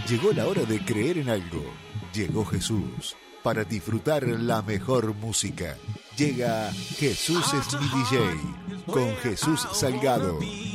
Llegó la hora de creer en algo. Llegó Jesús para disfrutar la mejor música. Llega Jesús es mi DJ con Jesús Salgado.